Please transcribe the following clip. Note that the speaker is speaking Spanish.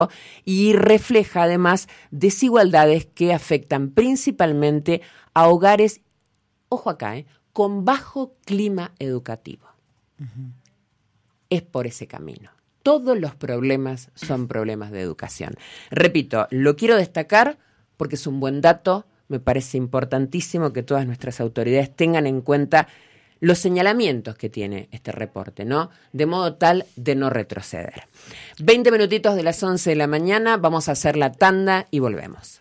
y refleja además desigualdades que afectan principalmente a hogares, ojo acá, con bajo clima educativo. Uh-huh. Es por ese camino. Todos los problemas son problemas de educación. Repito, lo quiero destacar porque es un buen dato, me parece importantísimo que todas nuestras autoridades tengan en cuenta los señalamientos que tiene este reporte, ¿no? De modo tal de no retroceder. 20 minutitos de las 11 de la mañana, vamos a hacer la tanda y volvemos.